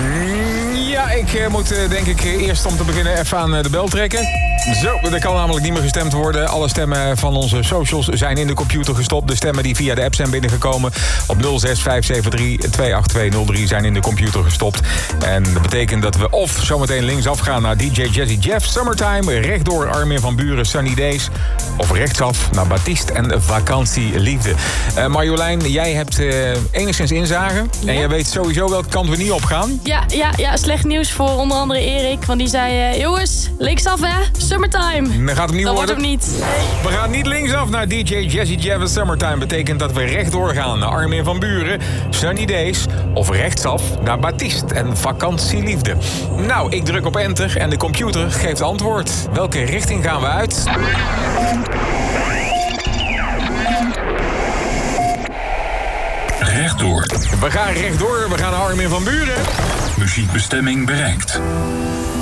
Ja, ik moet denk ik eerst om te beginnen even aan de bel trekken. Zo, er kan namelijk niet meer gestemd worden. Alle stemmen van onze socials zijn in de computer gestopt. De stemmen die via de app zijn binnengekomen op 06573-28203 zijn in de computer gestopt. En dat betekent dat we of zometeen linksaf gaan naar DJ Jazzy Jeff, Summertime, rechtdoor Armin van Buuren, Sunny Days, of rechtsaf naar Baptiste en Vakantieliefde. Marjolein, jij hebt enigszins inzage. Ja. En jij weet sowieso welke kant we niet op gaan. Ja, slecht nieuws voor onder andere Erik. Want die zei, jongens, linksaf hè, Summertime. Dat gaat hem niet dat worden. wordt hem niet. We gaan niet linksaf naar DJ Jazzy Jeff en Summertime. Betekent dat we rechtdoor gaan naar Armin van Buuren, Sunny Days, of rechtsaf naar Baptiste en Vakantieliefde. Nou, ik druk op enter en de computer geeft antwoord. Welke richting gaan we uit? Rechtdoor. We gaan rechtdoor, we gaan naar Armin van Buuren. Muziekbestemming bereikt.